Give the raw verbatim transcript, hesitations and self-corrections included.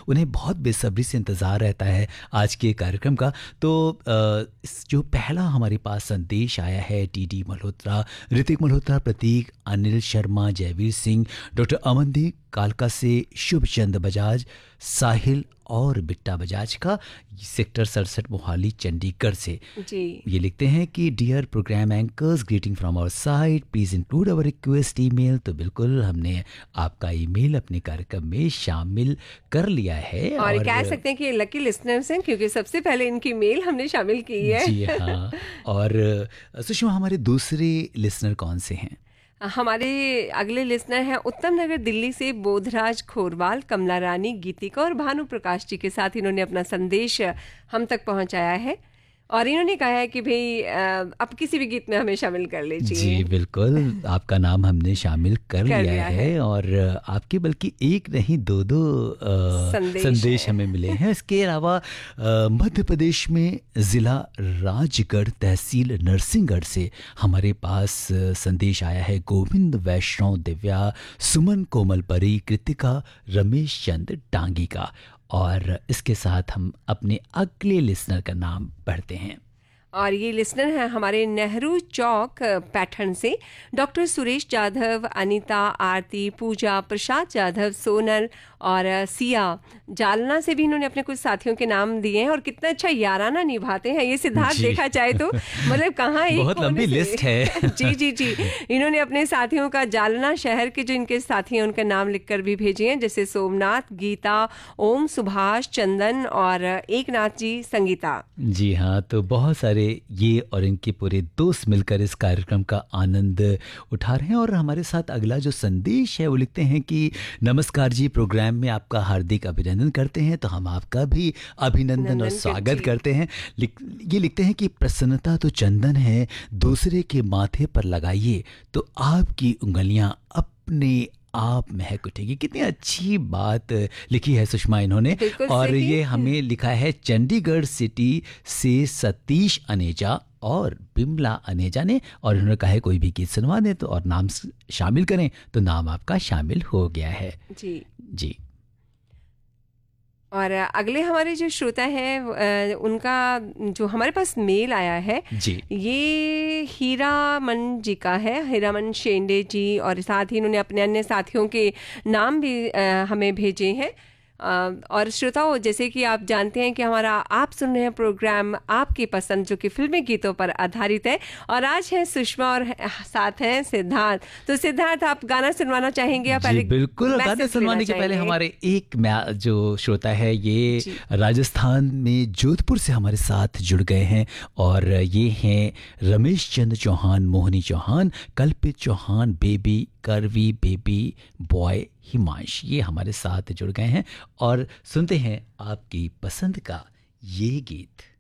उन्हें बहुत बेसब्री से इंतज़ार रहता है आज के कार्यक्रम का। तो इस जो पहला हमारे पास संदेश आया है, टी डी मल्होत्रा, ऋतिक मल्होत्रा, प्रतीक, अनिल शर्मा, जयवीर सिंह, डॉक्टर अमनदीप कालका से, शुभ चंद बजाज, साहिल और बिट्टा बजाज का, सेक्टर सड़सठ मोहाली चंडीगढ़ से जी। ये लिखते हैं कि dear programme anchors, greeting from our side, please include our request email. तो बिल्कुल हमने आपका ईमेल अपने कार्यक्रम में शामिल कर लिया है और, और कह सकते हैं कि ये लकी लिसनर्स हैं क्योंकि सबसे पहले इनकी मेल हमने शामिल की है। जी हाँ। और सुषमा, हमारे दूसरे लिसनर कौन से हैं? हमारे अगले लिसनर हैं उत्तम नगर दिल्ली से बोधराज खोरवाल, कमला रानी, गीतिका और भानु प्रकाश जी के साथ इन्होंने अपना संदेश हम तक पहुंचाया है और इन्होंने कहा है कि भाई अब किसी भी गीत में हमें शामिल कर लीजिए। जी बिल्कुल, आपका नाम हमने शामिल कर, कर लिया, लिया है, है और आपके बल्कि एक नहीं दो दो संदेश, संदेश हमें मिले हैं। इसके अलावा मध्य प्रदेश में ज़िला राजगढ़, तहसील नरसिंहगढ़ से हमारे पास संदेश आया है गोविंद, वैष्णव, दिव्या, सुमन, कोमल परी, कृतिका, रमेश चंद डांगी का। और इसके साथ हम अपने अगले लिसनर का नाम पढ़ते हैं और ये लिसनर हैं हमारे नेहरू चौक पैठन से डॉक्टर सुरेश जाधव, अनीता, आरती, पूजा, प्रसाद जाधव, सोनल और सिया। जालना से भी इन्होंने अपने कुछ साथियों के नाम दिए हैं और कितना अच्छा याराना निभाते हैं ये सिद्धार्थ, देखा जाए तो मतलब कहाँ एक बहुत लंबी लिस्ट है। जी जी जी इन्होंने अपने साथियों का जालना शहर के जो इनके साथी हैं उनका नाम लिखकर भी भेजे हैं, जैसे सोमनाथ, गीता, ओम, सुभाष, चंदन और एक नाथ जी, संगीता। जी हाँ, तो बहुत सारे ये और इनके पूरे दोस्त मिलकर इस कार्यक्रम का आनंद उठा रहे हैं। और हमारे साथ अगला जो संदेश है वो लिखते हैं कि नमस्कार जी, प्रोग्राम में आपका हार्दिक अभिनंदन करते हैं। तो हम आपका भी अभिनंदन और स्वागत करते हैं। लिख, ये लिखते हैं कि प्रसन्नता तो चंदन है, दूसरे के माथे पर लगाइए तो आपकी उंगलियां अपने आप महक उठेगी। कितनी अच्छी बात लिखी है सुषमा इन्होंने। और ये हमें लिखा है चंडीगढ़ सिटी से सतीश अनेजा और बिमला अनेजा ने, और इन्होंने कहा है कोई भी गीत सुनवा दें तो और नाम शामिल करें, तो नाम आपका शामिल हो गया है। जी जी। और अगले हमारे जो श्रोता हैं उनका जो हमारे पास मेल आया है जी, ये हीरामन जी का है, हीरामन शेंडे जी, और साथ ही इन्होंने अपने अन्य साथियों के नाम भी हमें भेजे हैं। और श्रोताओं, जैसे कि आप जानते हैं कि हमारा आप सुन रहे हैं प्रोग्राम आपकी पसंद, जो कि फिल्मी गीतों पर आधारित है, और आज है सुषमा और साथ हैं सिद्धार्थ। तो सिद्धार्थ, आप गाना सुनवाना चाहेंगे या पहले? बिल्कुल, गाना सुनवाने के पहले हमारे एक जो श्रोता है ये राजस्थान में जोधपुर से हमारे साथ जुड़ गए हैं, और ये हैं रमेश चंद चौहान, मोहनी चौहान, कल्पित चौहान, बेबी, करवी, बेबी बॉय, हिमांश, ये हमारे साथ जुड़ गए हैं। और सुनते हैं आपकी पसंद का ये गीत।